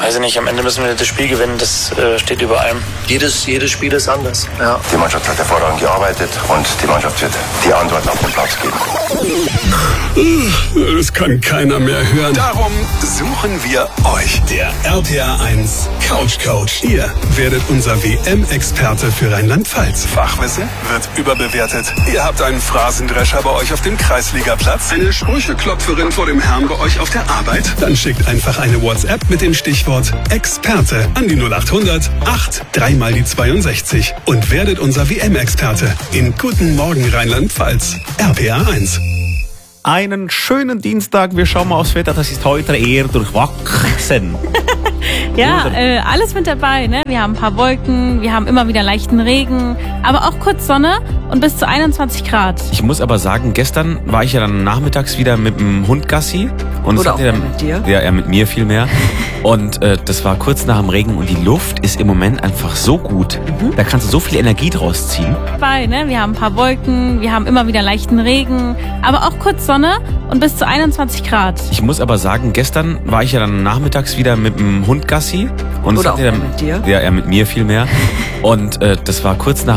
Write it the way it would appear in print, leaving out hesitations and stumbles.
Weiß ich nicht, am Ende müssen wir das Spiel gewinnen, das steht über allem. Jedes Spiel ist anders. Ja. Die Mannschaft hat hervorragend gearbeitet und die Mannschaft wird die Antworten auf den Platz geben. Das kann keiner mehr hören. Darum suchen wir euch. Der RPR 1 Couch Coach. Ihr werdet unser WM-Experte für Rheinland-Pfalz. Fachwissen wird überbewertet. Ihr habt einen Phrasendrescher bei euch auf dem Kreisligaplatz. Eine Sprücheklopferin vor dem Herrn bei euch auf der Arbeit? Dann schickt einfach eine WhatsApp mit dem Stichwort Experte an die 0800 8 3 mal die 62 und werdet unser WM-Experte in Guten Morgen Rheinland-Pfalz. RPR 1. Einen schönen Dienstag. Wir schauen mal aufs Wetter. Das ist heute eher durchwachsen. Ja, alles mit dabei. Ne? Wir haben ein paar Wolken, wir haben immer wieder leichten Regen, aber auch kurz Sonne und bis zu 21 Grad. Ich muss aber sagen, gestern war ich ja dann nachmittags wieder mit dem Hund Gassi. Und Oder auch mit dir? Ja, eher mit mir viel mehr. Und das war kurz nach dem Regen und die Luft ist im Moment einfach so gut. Da kannst du so viel Energie draus ziehen. Dabei, ne? Wir haben ein paar Wolken, wir haben immer wieder leichten Regen, aber auch kurz Sonne und bis zu 21 Grad. Ich muss aber sagen, gestern war ich ja dann nachmittags wieder mit dem Hund Gassi. Und Oder auch mit dir? Ja, eher mit mir viel mehr. Und das war kurz nach